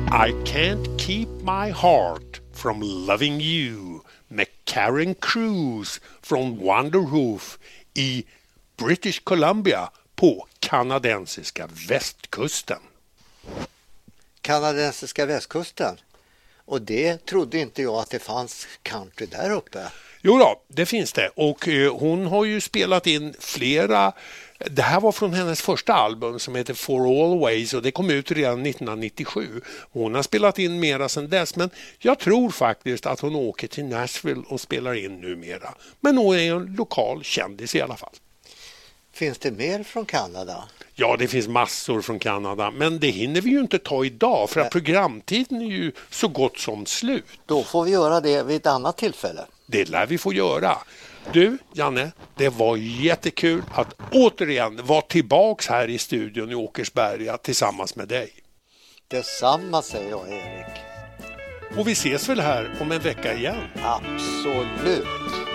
I can't keep my heart from loving you med Karen Cruz från Wonderhoof i British Columbia på kanadensiska västkusten. Kanadensiska västkusten? Och det trodde inte jag att det fanns country där uppe. Jo då, det finns det. Och hon har ju spelat in flera. Det här var från hennes första album som heter For Always och det kom ut redan 1997. Hon har spelat in mera sedan dess, men jag tror faktiskt att hon åker till Nashville och spelar in numera. Men hon är en lokal kändis i alla fall. Finns det mer från Kanada? Ja, det finns massor från Kanada, men det hinner vi ju inte ta idag för att programtiden är ju så gott som slut. Då får vi göra det vid ett annat tillfälle. Det lär vi få göra. Du, Janne, det var jättekul att återigen vara tillbaks här i studion i Åkersberga tillsammans med dig. Detsamma säger jag, Erik. Och vi ses väl här om en vecka igen? Absolut.